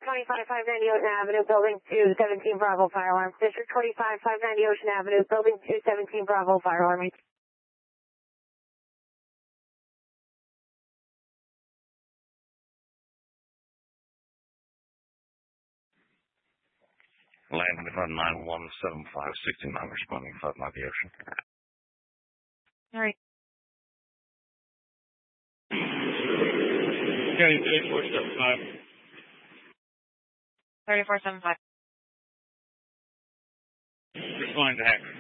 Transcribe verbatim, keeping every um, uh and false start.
twenty-five, five ninety Ocean Avenue, Building two seventeen Bravo Fire Alarm. District twenty-five, five ninety Ocean Avenue, Building two seventeen Bravo Fire Alarm. Landing on nine one seven five sixty-nine, responding five ninety Ocean. All right. County thirty-four seventy-five. thirty-four seventy-five. Responding to Hacker.